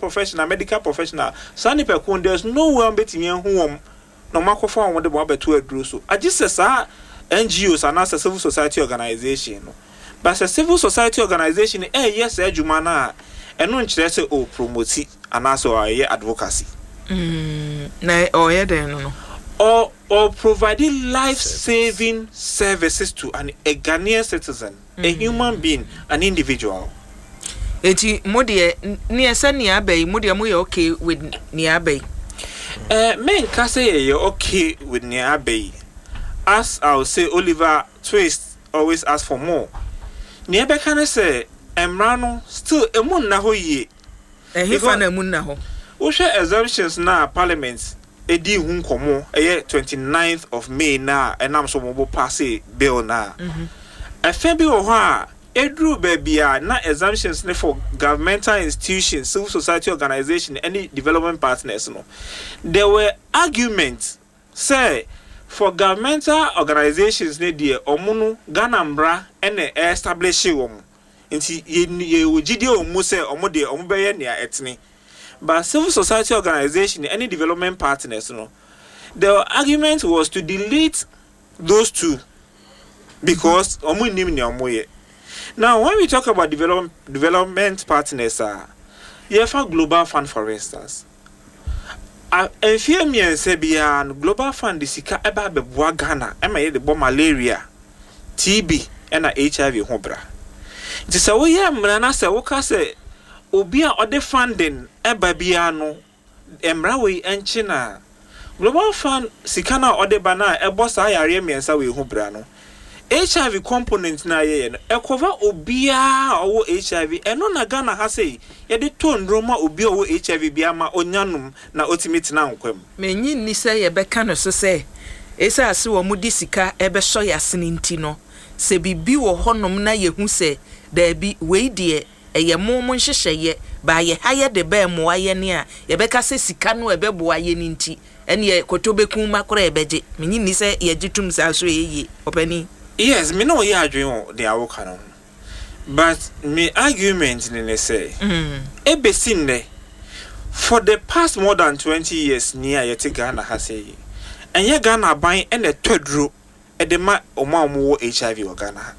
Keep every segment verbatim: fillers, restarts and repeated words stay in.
professional, medical professional. Sani pekun, there's no way I'm betting you home. No microphone what the one to a so. I just say N G Os are not a civil society organization. But a civil society organization, eh, yes, eh, Jumana, and no interest or promote and also a advocacy. Mm, na or yeah, then no. Or or providing life-saving services to an a Ghanaian citizen, mm. a human being, an individual. Eti modi near Sanya Bay, Modia Moy okay with Nia Bay. Uh, men can say you're okay with Nia Bay. As I'll say, Oliver Twist always ask for more. Nia Bay can say, Emrano still a moon na ho ye. A hifan a moon na ho. Usha assumptions na parliament. Edi hun komo eye twenty-ninth of May na enam so mo pass bill na. Mhm. A fe bi wo ho a edru babia na assumptions ne for governmental institutions, civil society organization, any development partners no. There were arguments say for governmental organizations ne die omunu ganambra ene establish wom. Nti ye ojide omu se omu de omu beye ne etne. But civil society organization, any development partners, you know, the argument was to delete those two because mm-hmm. Now, when we talk about develop, development partners, uh, you have a global fund, for instance. And fear me and say, global fund is eba beboa Ghana, ema the bo malaria, T B, and a H I V hobra. It is a way I say, what say. Obia ode funding eba bia no emra we enchina global fund sikana ode bana ebo sa yare miensa we hu bra no H I V component na ye no ekova obia owo H I V eno na Ghana ha sei ye de to ndroma obia owo H I V bia ma onyanum na otimiti na nkwam menyi ni se ye beka no so se esa ase wo mu disika ebe so yasene nti no se bibi wo honom na ye hu se da bi we die eye momo nhyehyeye ba ye haye de ba mo aye ne a ye beka se sika no ebebo aye ni nti ene ye kotobekun makora ebeje menyi ni se ye gitum sa so eye opani. Yes, me know ye adwen de awoka no, but me argument ni ne say mm ebe sinne for the past more than twenty years near ye te Ghana ha say enye Ghana ban ene todro e de ma omo omo H I V o Ghana.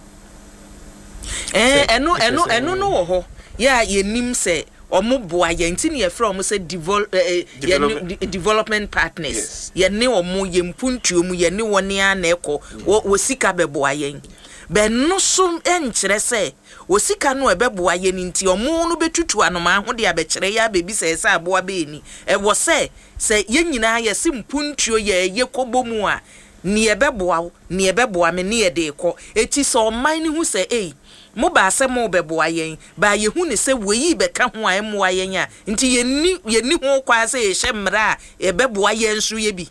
Eh, eno eno eno no wo ho ya ye nim se omo boa ye ntini ye from say develop development partners yes. Ye ne omo ye mpuntuo mu ye ne woni a na ekọ wo sika beboa ye be no so enkyere se wo sika no ebeboa ye nti omo no betutu anoma ho de abekere ya bebi se se aboa be ni e wo se se ye nyina ye sim mpuntuo ye ye kobomu a ni ebeboa ni ebeboa me ni ye de ekọ eti so man ni hu se eh mo ba se mo beboa yen ba ye hu ne se weyi be ka ho a mo ayen a nti ye ni ye ni ho kwa se ye hemra e beboa yen so ye bi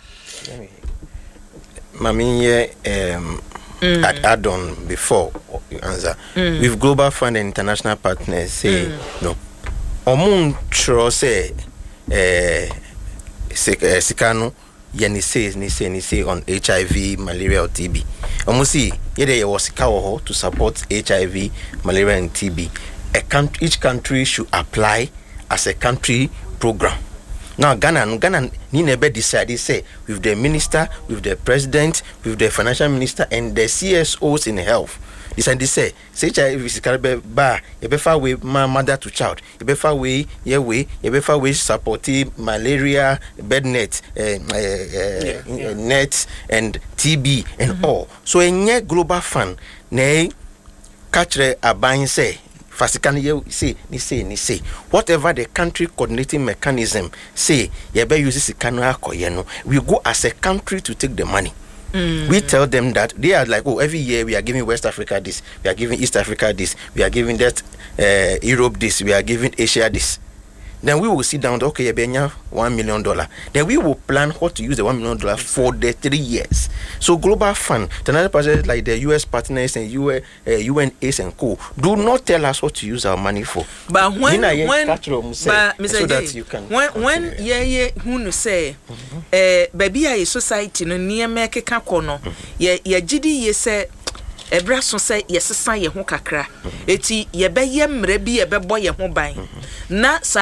mami ye um mm. add, add on before you answer mm. with global fund and international partners say mm. no omun tro say eh sikano ye ni say ni say ni say on H I V, malaria or T B. Almost see ye there was a to support H I V, malaria and T B. A country, each country should apply as a country program. Now Ghana, Ghana ni nebe decide say with the minister, with the president, with the financial minister and the C S Os in health. This and this say, H I V is carried by you be far away mother to child. You be far away, yeah way, you be far away supporting malaria, bed net, uh, uh, yeah, yeah. net and T B and mm-hmm. all. So in your global fund, ne catch a buying say. Fasikani you say, ni say, ni say. Whatever the country coordinating mechanism say, you be use sikano akoyeno. We go as a country to take the money. Mm. We tell them that they are like, oh, every year we are giving West Africa this, we are giving East Africa this, we are giving that uh, Europe this, we are giving Asia this. Then we will sit down, okay, you one million dollar. Then we will plan what to use the one million dollar for the three years. So global fund, another project like the U S partners and U N, uh, U N A and co, do not tell us what to use our money for. But when, when, when but so Mister that J, you can when, when, yeah, yeah, who say, eh, baby, a society no near make a cacono, yeah, yeah, G D, ye say. Ebra so say yesesa ye ho kakra eti ye be ye mre bi ye be boy ye ho ban na